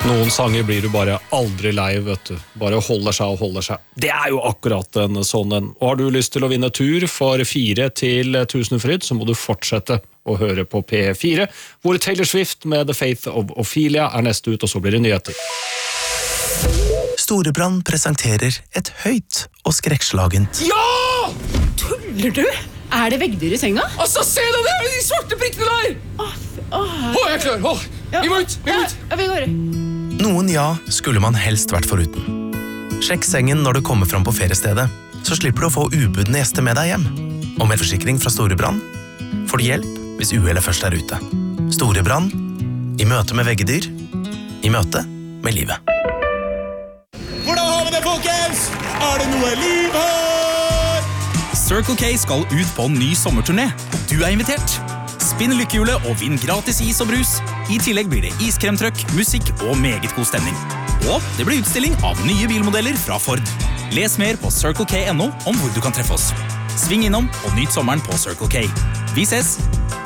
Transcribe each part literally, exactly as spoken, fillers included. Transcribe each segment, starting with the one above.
Noen sanger blir du bare aldri lei, vet du. Bare holder seg og holder seg. Det er jo akkurat en sånn en. Og har du lyst til å vinne tur for fire til Tusenfryd, så må du fortsette å høre på P fire, hvor Taylor Swift med The Faith of Ophelia er neste ut, og så blir det nyheter. Storebrand presenterer et høyt og skrekkslagent. Ja! Tuller du? Er det veggdyr i senga? Altså, se deg det! De svarte prikkene der! Åh, åh. Åh, jeg er klar! Åh, vi må ut! Vi må ut! Ja, vi går. Noen ja skulle man helst vært foruten. Sjekk sengen når du kommer fram på feriestedet, så slipper du å få ubudne gjester med deg hjem. Og med forsikring fra Storebrand får du hjelp hvis uhellet først er ute. Storebrand, i møte med veggedyr, i møte med livet. Hvordan har vi det, folkens? Er det noe liv her? Circle K skal ut på en ny sommerturné. Du er invitert. Spinn lykkehjulet og vinn gratis is og brus. I tillegg blir det iskremtrøkk, musikk og meget god stemning. Og det blir utstilling av nye bilmodeller fra Ford. Les mer på circle k punktum no om hvor du kan treffe oss. Sving innom og nyt sommeren på Circle K. Vi ses!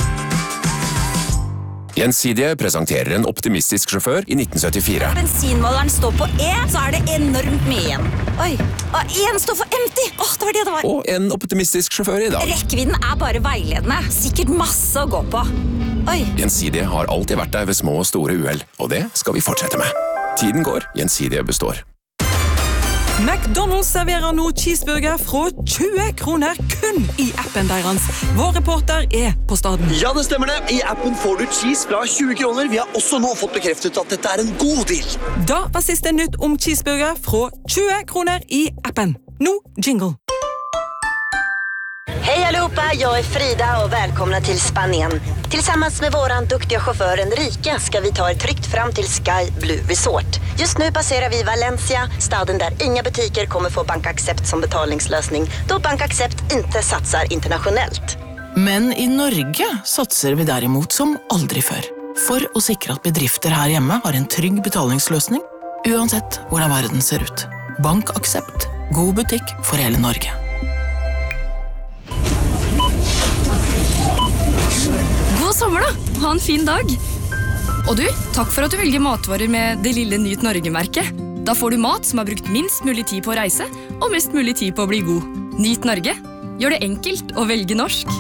Gjensidige presenterer en optimistisk sjåfør i nitten syttifire. Bensinmåleren står på E, så er det enormt mye igjen. Oi, og en står for empty. Åh, det var det det var. Og en optimistisk sjåfør i dag. Rekkevidden er bare veiledende. Sikkert masse å gå på. Oi. Gjensidige har alltid vært der ved små og store uheld, og det skal vi fortsette med. Tiden går, Gjensidige består. McDonald's serverer nå cheeseburger fra tjue kroner kun i appen deres. Vår reporter er på staden. Ja, det stemmer det. I appen får du cheese fra tjue kroner. Vi har også nå fått bekreftet at dette er en god deal. Da var siste nytt om cheeseburger fra tjue kroner i appen. Nå jingle. Hej allihopa, jag är Frida och välkomna till Spanien. Tillsammans med våran duktiga chaufför Enrique ska vi ta er tryggt fram till Sky Blue Resort. Just nu passerar vi Valencia, staden där inga butiker kommer få BankAccept som betalningslösning, då BankAccept inte satsar internationellt. Men i Norge satser vi derimot som aldri før. For å sikre at bedrifter her hjemme har en trygg betalingsløsning, uansett hvordan verden ser ut. BankAccept. God butikk for hele Norge. God sommer da, ha en fin dag. Og du, takk for at du velger matvarer med det lille Nyt Norge-merket. Da får du mat som har brukt minst mulig tid på å reise, og mest mulig tid på å bli god. Nyt Norge. Gjør det enkelt å velge norsk.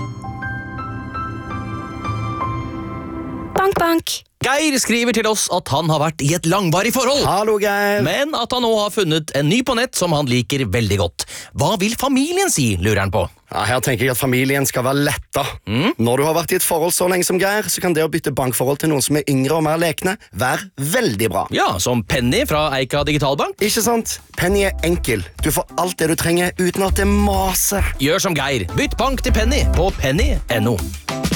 Bank, bank. Geir skriver til oss at han har vært i et langvarig forhold. Hallo, Geir. Men at han nå har funnet en ny på nett som han liker veldig godt. Hva vil familien si, lurer han på? Ja, her tenker jeg at familien skal være letta. Mm? Når du har vært i et forhold så lenge som Geir, så kan det å bytte bankforhold til noen som er yngre og mer lekne være veldig bra. Ja, som Penny fra Eika Digitalbank. Ikke sant? Penny er enkel. Du får alt det du trenger uten at det maser. Gjør som Geir. Bytt bank til Penny på penny punktum no.